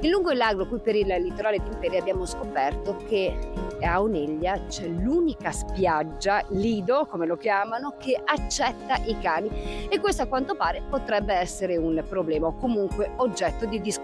In lungo il largo qui per il litorale di Imperia abbiamo scoperto che a Oneglia c'è l'unica spiaggia, lido come lo chiamano, che accetta i cani, e questo a quanto pare potrebbe essere un problema o comunque oggetto di discussione